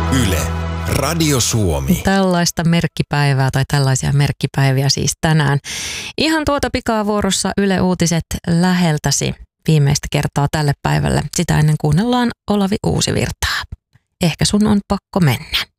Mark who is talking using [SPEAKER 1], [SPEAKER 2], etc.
[SPEAKER 1] Yle, Radio Suomi.
[SPEAKER 2] Tällaista merkkipäivää tai tällaisia merkkipäiviä siis tänään. Ihan tuota pikaa vuorossa Yle Uutiset läheltäsi viimeistä kertaa tälle päivälle. Sitä ennen kuunnellaan Olavi Uusivirtaa. Ehkä sun on pakko mennä.